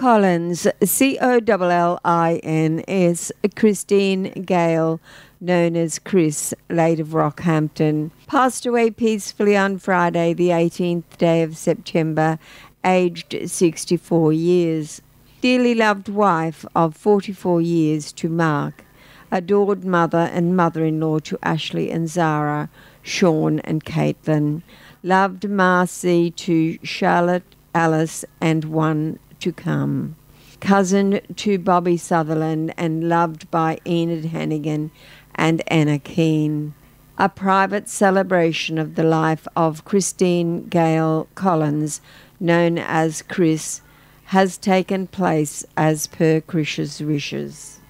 Collins, Collins, Christine Gale, known as Chris, late of Rockhampton, passed away peacefully on Friday, the 18th day of September, aged 64 years. Dearly loved wife of 44 years to Mark, adored mother and mother-in-law to Ashley and Zara, Sean and Caitlin, loved Marcy to Charlotte, Alice and one to come, cousin to Bobby Sutherland and loved by Enid Hannigan and Anna Keane. A private celebration of the life of Christine Gale Collins, known as Chris, has taken place as per Chris's wishes.